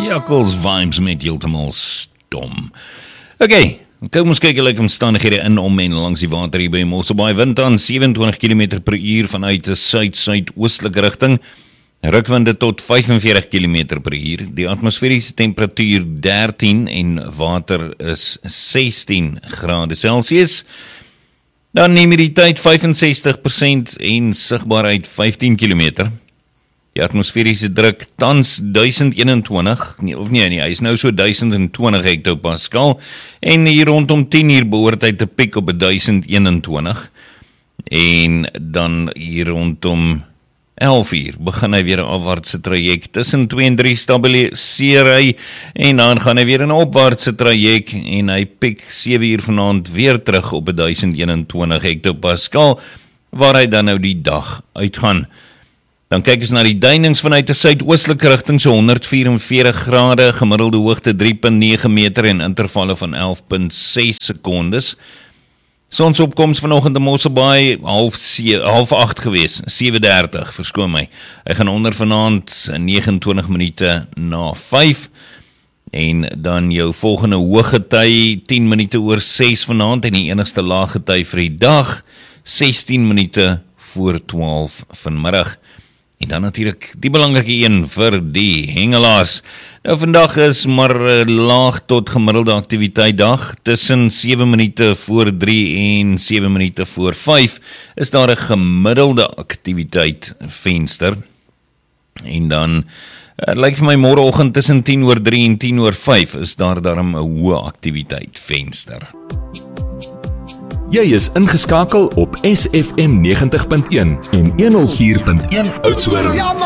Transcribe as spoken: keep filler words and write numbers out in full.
Jakkels Vibes met heeltemal stom. Oké, kom ons kyk like omstandighede in om en langs die water hier by Mosselbaai. Wind aan sewenentwintig kilometer per uur vanuit 'n suid-suidoostelike rigting. Rukwinde tot vyfenveertig kilometer per uur. Die atmosferiese temperatuur dertien en water is sestien grade Celsius. Dan humiditeit vyfensestig persent en sigbaarheid vyftien kilometer. Die atmosferiese druk tans duisend eenentwintig, nee, of nee, nee, hy is nou so duisend twintig hektopascal, en hier rondom tien uur behoort hy te piek op duisend eenentwintig, en dan hier rondom elf uur begin hy weer 'n afwaartse traject, tussen twee en drie stabiliseer hy, en dan gaan hy weer in 'n opwaartse traject, en hy piek sewe uur vanaand weer terug op duisend eenentwintig hektopascal, waar hy dan nou die dag uitgaan. Dan kyk ons na die duinings vanuit 'n suidoostelike rigting, so honderd vierenveertig grade, gemiddelde hoogte drie komma nege meter en intervalle van elf komma ses sekondes. Sonsopkoms vanoggend in Mosselbaai, half, half acht gewees, sewe dertig, verskoon my. Hy gaan onder vanaand negenentwintig minute na vyf, en dan jou volgende hooggety tien minute oor ses vanaand, en die enigste laaggety vir die dag, sestien minute voor twaalf vanmiddag. En dan natuurlik die belangrike een vir die hengelaars. Nou vandag is maar laag tot gemiddelde aktiwiteit dag. Tussen sewe minute voor drie en sewe minute voor vyf is daar 'n gemiddelde aktiwiteit venster. En dan uh, lyk vir my môreoggend tussen tien oor drie en tien oor vyf is daar daarom 'n hoë aktiwiteit venster. Jy is ingeskakel op S F M negentig punt een en honderd vier punt een Oudtshoorn.